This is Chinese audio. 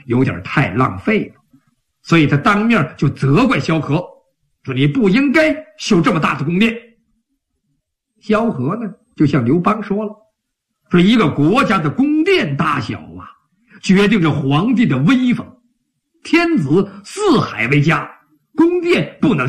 有点太浪费了，所以他当面就责怪萧何，说你不应该修这么大的宫殿。萧何呢，就向刘邦说了，说一个国家的宫殿大小啊，决定着皇帝的威风。天子四海为家，宫殿不能